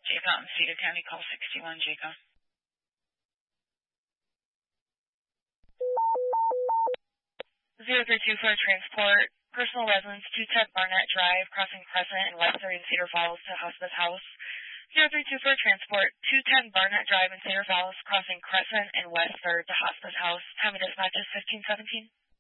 Jake out in Cedar County, call 61, Jake. 0324 transport, personal residence, 210 Barnett Drive, crossing Crescent and West 3rd in Cedar Falls to Hospice House. 0324 transport, 210 Barnett Drive in Cedar Falls, crossing Crescent and West 3rd to Hospice House. Time of dispatch is 1517.